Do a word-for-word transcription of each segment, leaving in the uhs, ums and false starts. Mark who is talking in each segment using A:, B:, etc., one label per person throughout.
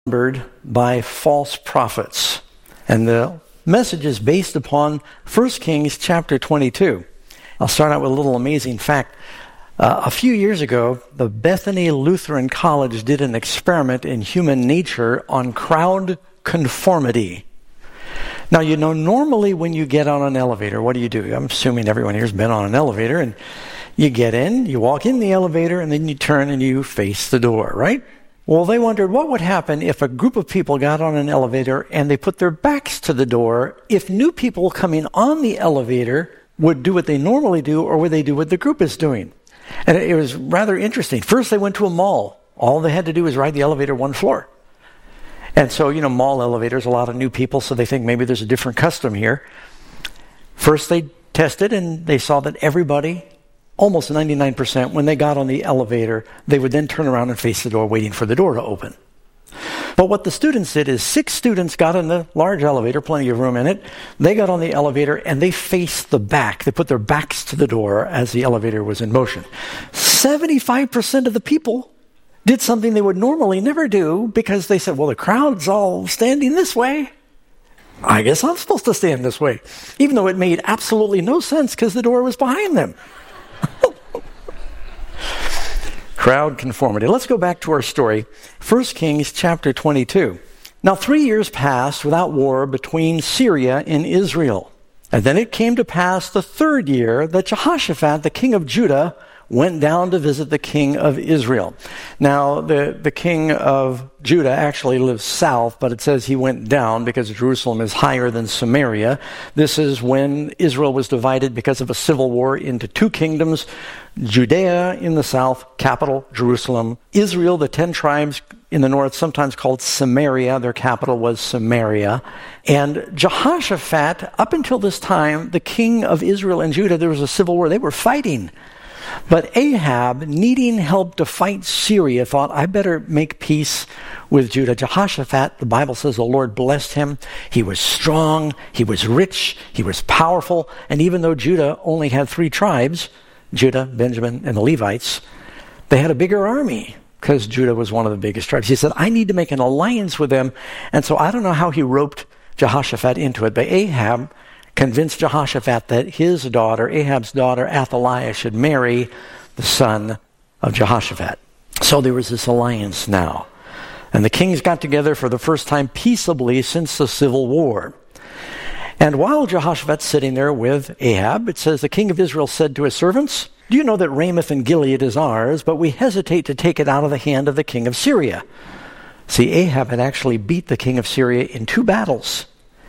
A: by false prophets. And the message is based upon First Kings chapter twenty-two. I'll start out with a little amazing fact. Uh, a few years ago, the Bethany Lutheran College did an experiment in human nature on crowd conformity. Now, you know, normally when you get on an elevator, what do you do? I'm assuming everyone here has been on an elevator, and you get in, you walk in the elevator, and then you turn and you face the door, right? Well, they wondered what would happen if a group of people got on an elevator and they put their backs to the door, if new people coming on the elevator would do what they normally do, or would they do what the group is doing? And it was rather interesting. First, they went to a mall. All they had to do was ride the elevator one floor. And so, you know, mall elevators, a lot of new people, so they think maybe there's a different custom here. First, they tested, and they saw that everybody, almost ninety-nine percent, when they got on the elevator, they would then turn around and face the door, waiting for the door to open. But what the students did is six students got in the large elevator, plenty of room in it. They got on the elevator, and they faced the back. They put their backs to the door as the elevator was in motion. seventy-five percent of the people did something they would normally never do, because they said, well, the crowd's all standing this way. I guess I'm supposed to stand this way, even though it made absolutely no sense because the door was behind them. Crowd conformity. Let's go back to our story. First Kings chapter twenty-two. Now three years passed without war between Syria and Israel. And then it came to pass the third year that Jehoshaphat, the king of Judah, went down to visit the king of Israel. Now, the, the king of Judah actually lives south, but it says he went down because Jerusalem is higher than Samaria. This is when Israel was divided because of a civil war into two kingdoms, Judea in the south, capital Jerusalem. Israel, the ten tribes in the north, sometimes called Samaria, their capital was Samaria. And Jehoshaphat, up until this time, the king of Israel and Judah, there was a civil war. They were fighting. But Ahab, needing help to fight Syria, thought, I better make peace with Judah. Jehoshaphat, the Bible says the Lord blessed him. He was strong, he was rich, he was powerful. And even though Judah only had three tribes, Judah, Benjamin, and the Levites, they had a bigger army because Judah was one of the biggest tribes. He said, I need to make an alliance with them. And so I don't know how he roped Jehoshaphat into it, but Ahab convinced Jehoshaphat that his daughter, Ahab's daughter, Athaliah, should marry the son of Jehoshaphat. So there was this alliance now. And the kings got together for the first time peaceably since the civil war. And while Jehoshaphat's sitting there with Ahab, it says, the king of Israel said to his servants, do you know that Ramoth and Gilead is ours, but we hesitate to take it out of the hand of the king of Syria? See, Ahab had actually beat the king of Syria in two battles.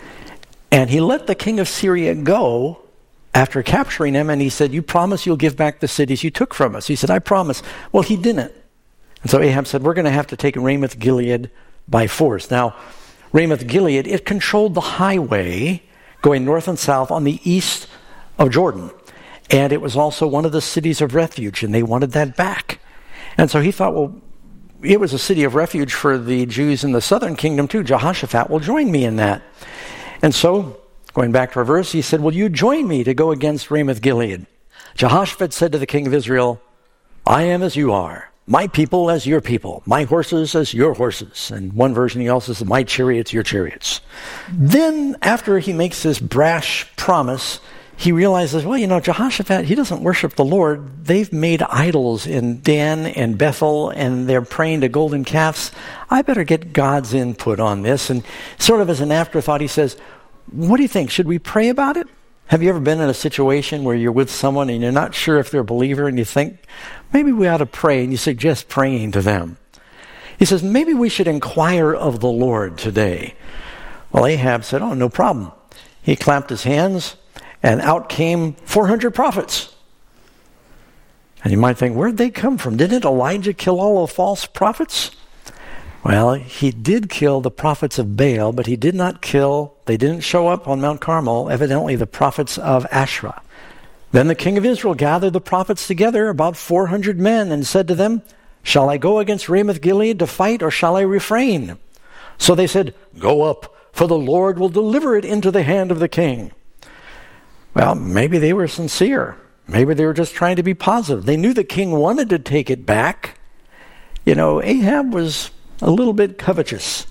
A: And he let the king of Syria go after capturing him, and he said, you promise you'll give back the cities you took from us? He said, I promise. Well, he didn't. And so Ahab said, we're going to have to take Ramoth Gilead by force. Now, Ramoth Gilead, it controlled the highway going north and south on the east of Jordan. And it was also one of the cities of refuge, and they wanted that back. And so he thought, well, it was a city of refuge for the Jews in the southern kingdom too. Jehoshaphat will join me in that. And so, going back to our verse, he said, will you join me to go against Ramoth Gilead? Jehoshaphat said to the king of Israel, I am as you are, my people as your people, my horses as your horses. And one version he also says, my chariots, your chariots. Then, after he makes this brash promise, he realizes, well, you know, Jehoshaphat, he doesn't worship the Lord. They've made idols in Dan and Bethel, and they're praying to golden calves. I better get God's input on this. And sort of as an afterthought, he says, what do you think? Should we pray about it? Have you ever been in a situation where you're with someone and you're not sure if they're a believer, and you think, maybe we ought to pray, and you suggest praying to them? He says, maybe we should inquire of the Lord today. Well, Ahab said, oh, no problem. He clapped his hands, and out came four hundred prophets. And you might think, where'd they come from? Didn't Elijah kill all the false prophets? Well, he did kill the prophets of Baal, but he did not kill, they didn't show up on Mount Carmel, evidently the prophets of Asherah. Then the king of Israel gathered the prophets together, about four hundred men, and said to them, shall I go against Ramoth Gilead to fight, or shall I refrain? So they said, go up, for the Lord will deliver it into the hand of the king. Well, maybe they were sincere. Maybe they were just trying to be positive. They knew the king wanted to take it back. You know, Ahab was a little bit covetous.